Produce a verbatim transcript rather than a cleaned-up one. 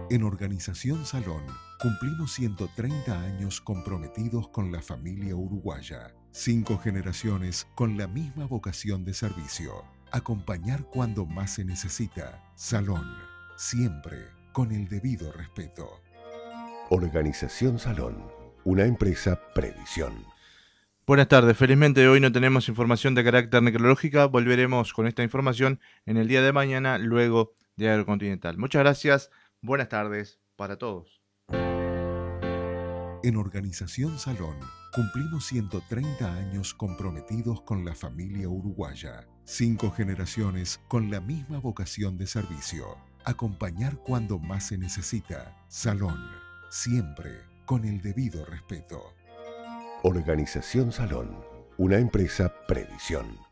En Organización Salón cumplimos ciento treinta años comprometidos con la familia uruguaya. Cinco generaciones con la misma vocación de servicio. Acompañar cuando más se necesita. Salón, siempre con el debido respeto. Organización Salón, una empresa Previsión. Buenas tardes, felizmente hoy no tenemos información de carácter necrológica, volveremos con esta información en el día de mañana, luego de Agrocontinental. Muchas gracias, buenas tardes para todos. En Organización Salón cumplimos ciento treinta años comprometidos con la familia uruguaya. Cinco generaciones con la misma vocación de servicio. Acompañar cuando más se necesita. Salón, siempre con el debido respeto. Organización Salón, una empresa Previsión.